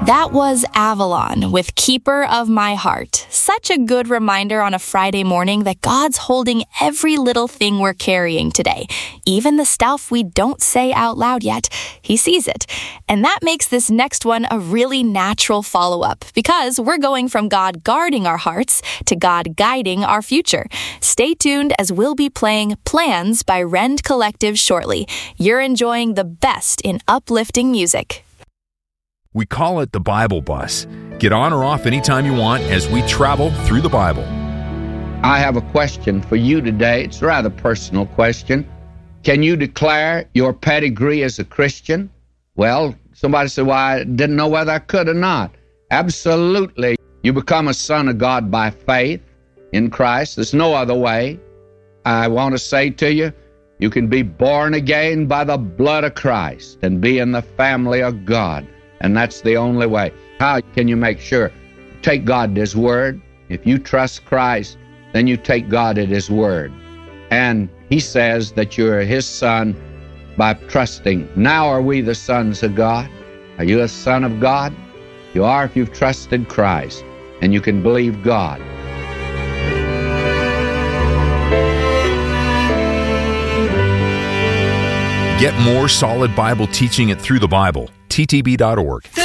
That was Avalon with Keeper of My Heart. Such a good reminder on a Friday morning that God's holding every little thing we're carrying today, even the stuff we don't say out loud yet. He sees it. And that makes this next one a really natural follow-up because we're going from God guarding our hearts to God guiding our future. Stay tuned as we'll be playing Plans by Rend Collective shortly. You're enjoying the best in uplifting music. We call it the Bible Bus. Get on or off anytime you want as we travel through the Bible. I have a question for you today. It's a rather personal question. Can you declare your pedigree as a Christian? Well, somebody said, well, I didn't know whether I could or not. Absolutely. You become a son of God by faith in Christ. There's no other way. I want to say to you, you can be born again by the blood of Christ and be in the family of God. And that's the only way. How can you make sure? Take God at His Word. If you trust Christ, then you take God at His Word. And He says that you're His son by trusting. Now are we the sons of God? Are you a son of God? You are if you've trusted Christ, and you can believe God. Get more solid Bible teaching it through the Bible. ttb.org.